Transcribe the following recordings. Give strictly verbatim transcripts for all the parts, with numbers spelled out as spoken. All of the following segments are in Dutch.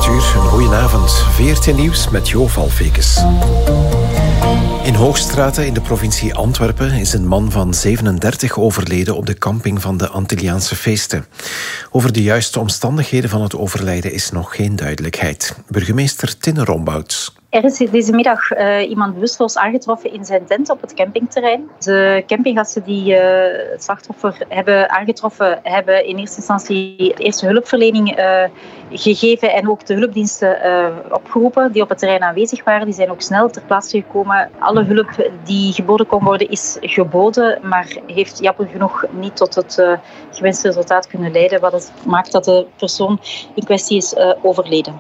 acht uur, een goedenavond. V R T Nieuws met Jo Valfekes. In Hoogstraten in de provincie Antwerpen is een man van zevenendertig overleden op de camping van de Antilliaanse feesten. Over de juiste omstandigheden van het overlijden is nog geen duidelijkheid. Burgemeester Tinne Rombouts. Er is deze middag uh, iemand bewusteloos aangetroffen in zijn tent op het campingterrein. De campinggasten die uh, het slachtoffer hebben aangetroffen, hebben in eerste instantie eerste hulpverlening uh, gegeven en ook de hulpdiensten uh, opgeroepen die op het terrein aanwezig waren. Die zijn ook snel ter plaatse gekomen. Alle hulp die geboden kon worden is geboden, maar heeft jammer genoeg niet tot het uh, gewenste resultaat kunnen leiden, wat het maakt dat de persoon in kwestie is uh, overleden.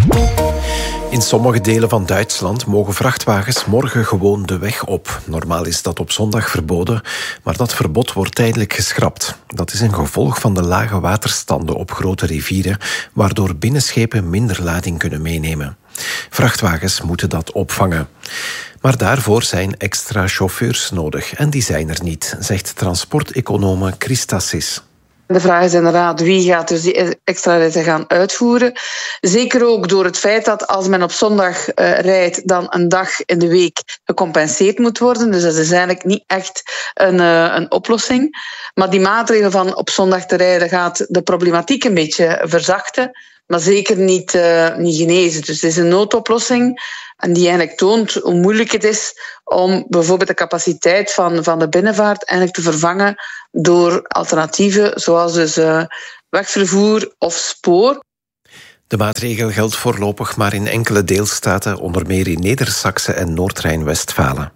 In sommige delen van Duitsland mogen vrachtwagens morgen gewoon de weg op. Normaal is dat op zondag verboden, maar dat verbod wordt tijdelijk geschrapt. Dat is een gevolg van de lage waterstanden op grote rivieren, waardoor binnenschepen minder lading kunnen meenemen. Vrachtwagens moeten dat opvangen. Maar daarvoor zijn extra chauffeurs nodig en die zijn er niet, zegt transporteconome Christa Sis. De vraag is inderdaad wie gaat dus die extra ritten gaan uitvoeren. Zeker ook door het feit dat als men op zondag uh, rijdt, dan een dag in de week gecompenseerd moet worden. Dus dat is eigenlijk niet echt een, uh, een oplossing. Maar die maatregel van op zondag te rijden gaat de problematiek een beetje verzachten, maar zeker niet, uh, niet genezen. Dus het is een noodoplossing en die eigenlijk toont hoe moeilijk het is om bijvoorbeeld de capaciteit van, van de binnenvaart eigenlijk te vervangen door alternatieven zoals dus uh, wegvervoer of spoor. De maatregel geldt voorlopig maar in enkele deelstaten, onder meer in Neder-Saxe en Noord-Rijn-Westfalen.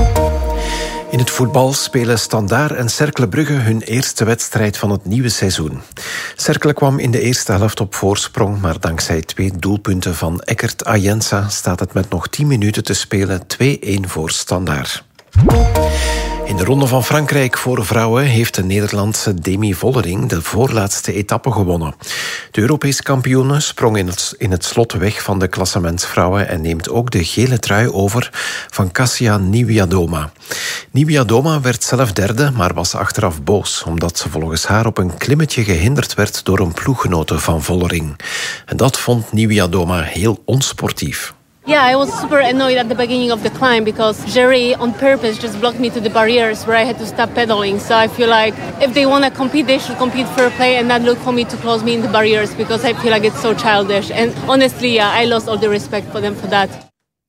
In het voetbal spelen Standaard en Cercle Brugge hun eerste wedstrijd van het nieuwe seizoen. Cercle kwam in de eerste helft op voorsprong, maar dankzij twee doelpunten van Eckert Ayensa staat het met nog tien minuten te spelen twee-een voor Standaard. In de Ronde van Frankrijk voor vrouwen heeft de Nederlandse Demi Vollering de voorlaatste etappe gewonnen. De Europees kampioene sprong in het, in het slot weg van de klassementsvrouwen en neemt ook de gele trui over van Kasia Niewiadoma. Niewiadoma werd zelf derde, maar was achteraf boos, omdat ze volgens haar op een klimmetje gehinderd werd door een ploeggenote van Vollering. En dat vond Niewiadoma heel onsportief. Yeah, I was super annoyed at the beginning of the climb because Jerry on purpose just blocked me to the barriers where I had to stop pedaling. So I feel like if they want to compete, they should compete fair play and not look for me to close me in the barriers because I feel like it's so childish. And honestly, yeah, I lost all the respect for them for that.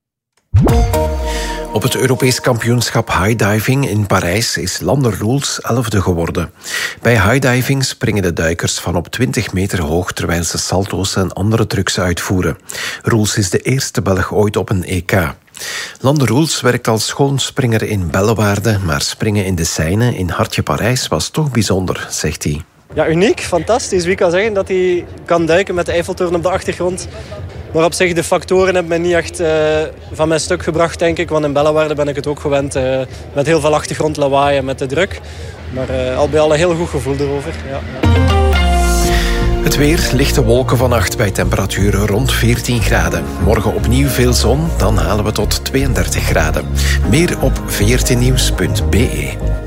Op het Europees kampioenschap highdiving in Parijs is Lander Roels elfde geworden. Bij highdiving springen de duikers van op twintig meter hoog terwijl ze salto's en andere trucs uitvoeren. Roels is de eerste Belg ooit op een E K. Lander Roels werkt als schoonspringer in Bellewaarde, maar springen in de Seine in Hartje Parijs was toch bijzonder, zegt hij. Ja, uniek, fantastisch. Wie kan zeggen dat hij kan duiken met de Eiffeltoren op de achtergrond? Maar op zich, de factoren hebben mij niet echt uh, van mijn stuk gebracht, denk ik. Want in Bellewaarde ben ik het ook gewend. Uh, met heel veel achtergrondlawaai en met de druk. Maar uh, al bij al een heel goed gevoel erover. Ja. Het weer, lichte wolken vannacht bij temperaturen rond veertien graden. Morgen opnieuw veel zon, dan halen we tot tweeëndertig graden. Meer op v r t nieuws punt b e.